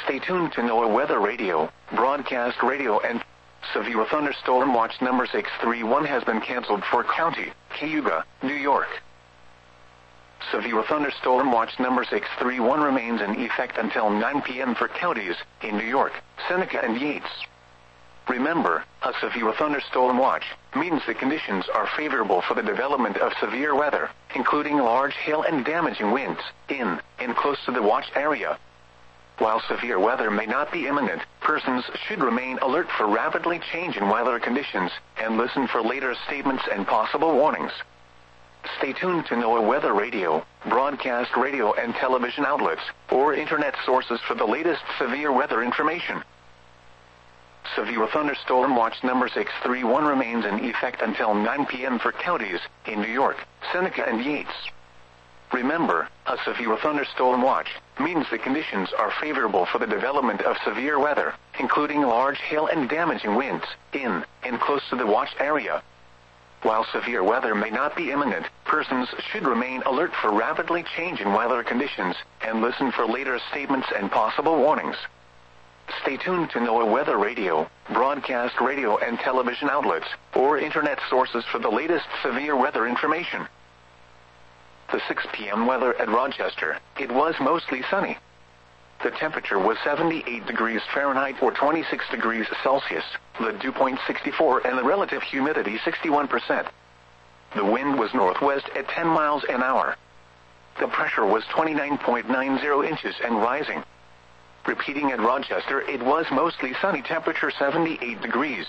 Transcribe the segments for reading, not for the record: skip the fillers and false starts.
Stay tuned to NOAA Weather Radio, broadcast radio, and severe thunderstorm watch number 631 has been canceled for County Cayuga, New York. Severe thunderstorm watch number 631 remains in effect until 9 p.m. for counties in New York, Seneca, and Yates. Remember, a severe thunderstorm watch means the conditions are favorable for the development of severe weather, including large hail and damaging winds in and close to the watch area. While severe weather may not be imminent, persons should remain alert for rapidly changing weather conditions and listen for later statements and possible warnings. Stay tuned to NOAA Weather Radio, broadcast radio and television outlets, or internet sources for the latest severe weather information. Severe thunderstorm watch number 631 remains in effect until 9 p.m. for counties in New York, Seneca, and Yates. Remember, a severe thunderstorm watch means the conditions are favorable for the development of severe weather, including large hail and damaging winds in and close to the watch area. While severe weather may not be imminent, persons should remain alert for rapidly changing weather conditions and listen for later statements and possible warnings. Stay tuned to NOAA Weather Radio, broadcast radio and television outlets, or internet sources for the latest severe weather information. The 6 p.m. weather at Rochester, it was mostly sunny. The temperature was 78 degrees Fahrenheit or 26 degrees Celsius, the dew point 64 and the relative humidity 61%. The wind was northwest at 10 miles an hour. The pressure was 29.90 inches and rising. Repeating at Rochester, it was mostly sunny, temperature 78 degrees.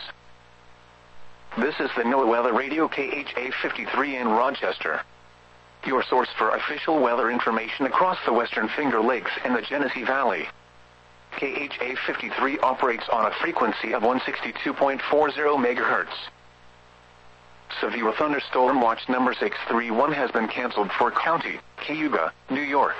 This is the NOAA Weather Radio KHA 53 in Rochester, your source for official weather information across the Western Finger Lakes and the Genesee Valley. KHA 53 operates on a frequency of 162.40 megahertz. Severe thunderstorm watch number 631 has been canceled for County Cayuga, New York.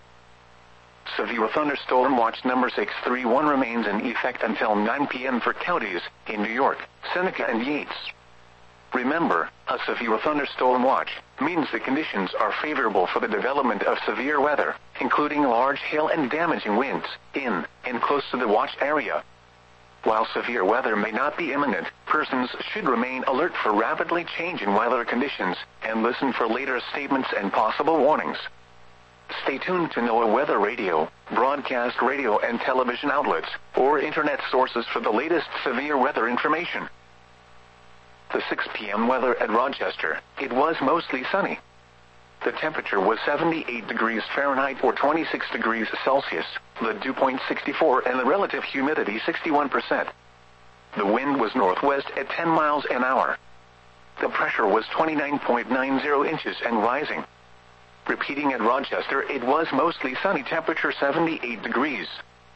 Severe thunderstorm watch number 631 remains in effect until 9 p.m. for counties in New York, Seneca, and Yates. Remember, a severe thunderstorm watch means the conditions are favorable for the development of severe weather, including large hail and damaging winds in and close to the watch area. While severe weather may not be imminent, persons should remain alert for rapidly changing weather conditions and listen for later statements and possible warnings. Stay tuned to NOAA Weather Radio, broadcast radio and television outlets, or internet sources for the latest severe weather information. The 6 p.m. weather at Rochester, it was mostly sunny. The temperature was 78 degrees Fahrenheit or 26 degrees Celsius, the dew point 64 and the relative humidity 61%. The wind was northwest at 10 miles an hour. The pressure was 29.90 inches and rising. Repeating at Rochester, it was mostly sunny, temperature 78 degrees.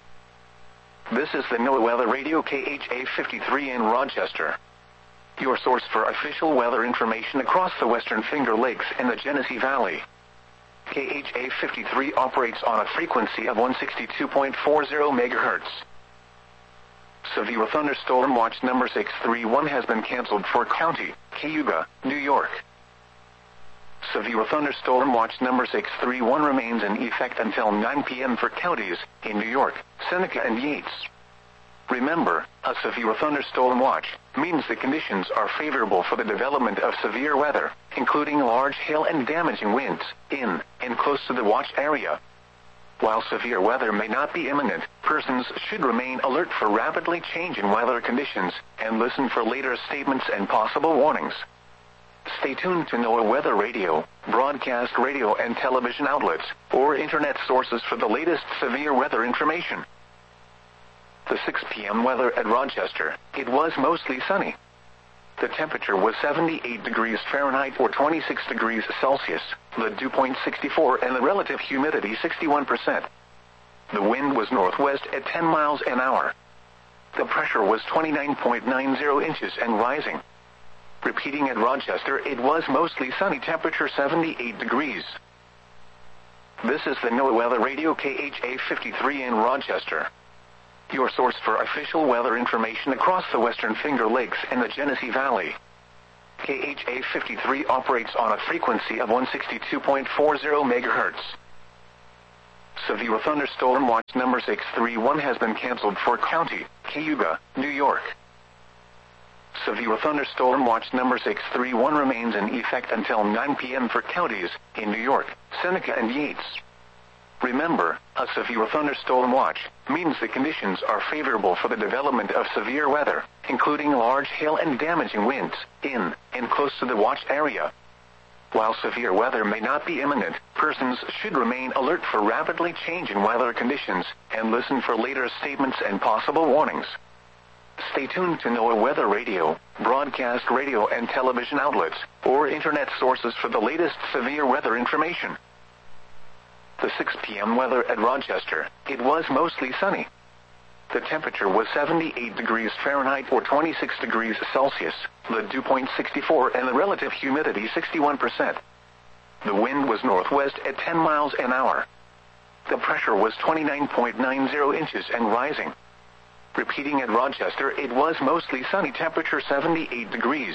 This is the NOAA Weather Radio KHA 53 in Rochester, your source for official weather information across the Western Finger Lakes and the Genesee Valley. KHA 53 operates on a frequency of 162.40 megahertz. Severe thunderstorm watch number 631 has been canceled for County Cayuga, New York. Severe thunderstorm watch number 631 remains in effect until 9 p.m. for counties in New York, Seneca, and Yates. Remember, a severe thunderstorm watch means the conditions are favorable for the development of severe weather, including large hail and damaging winds in and close to the watch area. While severe weather may not be imminent, persons should remain alert for rapidly changing weather conditions and listen for later statements and possible warnings. Stay tuned to NOAA Weather Radio, broadcast radio and television outlets, or internet sources for the latest severe weather information. The 6 p.m. weather at Rochester, it was mostly sunny. The temperature was 78 degrees Fahrenheit or 26 degrees Celsius, the dew point 64 and the relative humidity 61%. The wind was northwest at 10 miles an hour. The pressure was 29.90 inches and rising. Repeating at Rochester, it was mostly sunny, temperature 78 degrees. This is the NOAA Weather Radio KHA 53 in Rochester, your source for official weather information across the Western Finger Lakes and the Genesee Valley. KHA 53 operates on a frequency of 162.40 megahertz. Severe thunderstorm watch number 631 has been canceled for County Cayuga, New York. Severe thunderstorm watch number 631 remains in effect until 9 p.m. for counties in New York, Seneca, and Yates. Remember, a severe thunderstorm watch means the conditions are favorable for the development of severe weather, including large hail and damaging winds, in and close to the watch area. While severe weather may not be imminent, persons should remain alert for rapidly changing weather conditions and listen for later statements and possible warnings. Stay tuned to NOAA Weather Radio, broadcast radio and television outlets, or internet sources for the latest severe weather information. The 6 p.m. weather at Rochester, it was mostly sunny. The temperature was 78 degrees Fahrenheit or 26 degrees Celsius, the dew point 64 and the relative humidity 61%. The wind was northwest at 10 miles an hour. The pressure was 29.90 inches and rising. Repeating at Rochester, it was mostly sunny, temperature 78 degrees.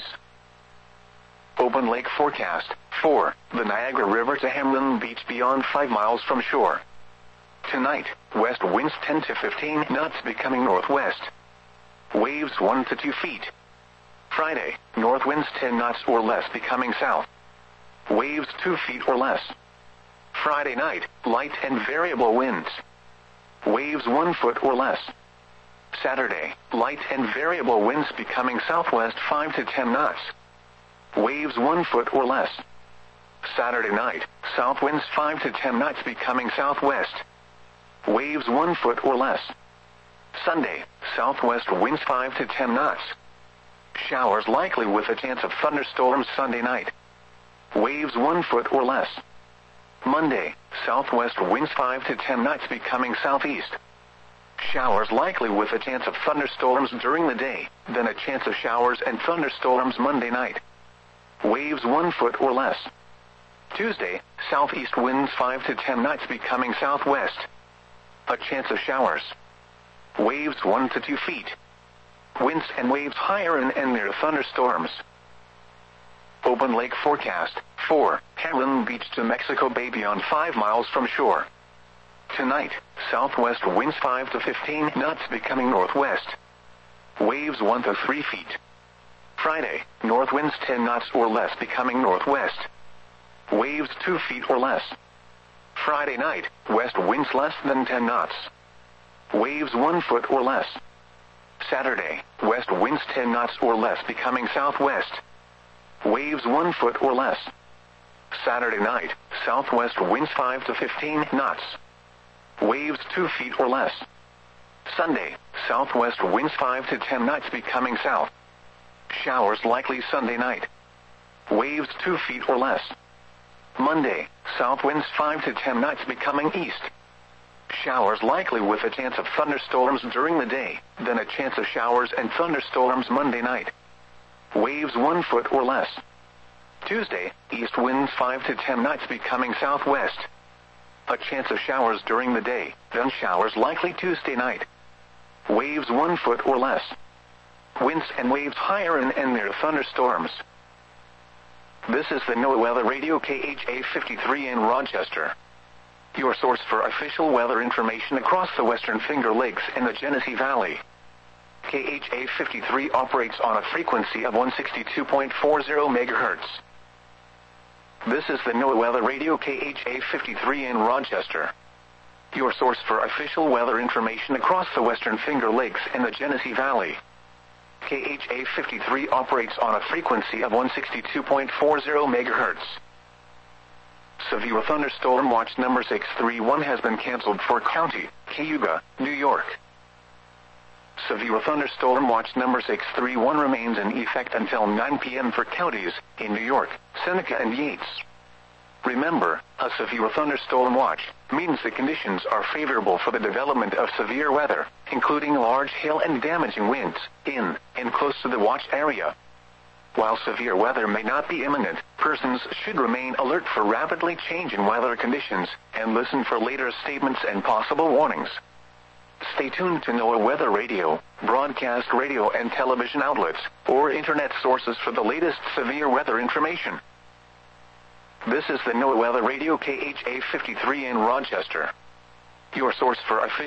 Open lake forecast, 4, the Niagara River to Hamlin Beach beyond 5 miles from shore. Tonight, west winds 10 to 15 knots becoming northwest. Waves 1 to 2 feet. Friday, north winds 10 knots or less becoming south. Waves 2 feet or less. Friday night, light and variable winds. Waves 1 foot or less. Saturday, light and variable winds becoming southwest 5 to 10 knots. Waves 1 foot or less. Saturday night, south winds 5 to 10 knots becoming southwest. Waves 1 foot or less. Sunday, southwest winds 5 to 10 knots. Showers likely with a chance of thunderstorms Sunday night. Waves 1 foot or less. Monday, southwest winds 5 to 10 knots becoming southeast. Showers likely with a chance of thunderstorms during the day, then a chance of showers and thunderstorms Monday night. Waves 1 foot or less. Tuesday, southeast winds 5 to 10 knots becoming southwest. A chance of showers. Waves 1 to 2 feet. Winds and waves higher and near thunderstorms. Open lake forecast, 4, Hamlin Beach to Mexico Bay beyond 5 miles from shore. Tonight, southwest winds 5 to 15 knots becoming northwest. Waves 1 to 3 feet. Friday, north winds 10 knots or less becoming northwest. Waves 2 feet or less. Friday night, west winds less than 10 knots. Waves 1 foot or less. Saturday, west winds 10 knots or less becoming southwest. Waves 1 foot or less. Saturday night, southwest winds 5 to 15 knots. Waves 2 feet or less. Sunday, southwest winds 5 to 10 knots becoming south. Showers likely Sunday night. Waves 2 feet or less. Monday, south winds 5 to 10 knots becoming east. Showers likely with a chance of thunderstorms during the day, then a chance of showers and thunderstorms Monday night. Waves 1 foot or less. Tuesday, east winds 5 to 10 knots becoming southwest. A chance of showers during the day, then showers likely Tuesday night. Waves 1 foot or less. Winds and waves higher and near thunderstorms. This is the NOAA Weather Radio KHA 53 in Rochester. Your source for official weather information across the Western Finger Lakes and the Genesee Valley. KHA 53 operates on a frequency of 162.40 MHz. This is the NOAA Weather Radio KHA 53 in Rochester. Your source for official weather information across the Western Finger Lakes and the Genesee Valley. KHA 53 operates on a frequency of 162.40 MHz. Severe thunderstorm watch number 631 has been canceled for County Cayuga, New York. Severe thunderstorm watch number 631 remains in effect until 9 p.m. for counties in New York, Seneca, and Yates. Remember, a severe thunderstorm watch means the conditions are favorable for the development of severe weather, including large hail and damaging winds, in and close to the watch area. While severe weather may not be imminent, persons should remain alert for rapidly changing weather conditions and listen for later statements and possible warnings. Stay tuned to NOAA Weather Radio, broadcast radio and television outlets, or internet sources for the latest severe weather information. This is the NOAA Weather Radio KHA 53 in Rochester. your source for official